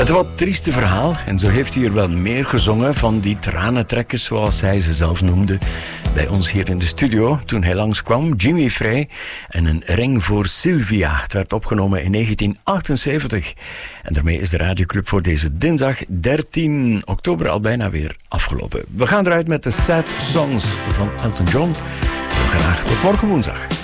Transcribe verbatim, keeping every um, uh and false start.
Het wat trieste verhaal, en zo heeft hij er wel meer gezongen van die tranentrekkers, zoals hij ze zelf noemde, bij ons hier in de studio toen hij langskwam. Jimmy Frey en een ring voor Sylvia. Het werd opgenomen in negentien achtenzeventig. En daarmee is de Radioclub voor deze dinsdag dertien oktober al bijna weer afgelopen. We gaan eruit met de Sad Songs van Elton John. Graag tot morgen woensdag.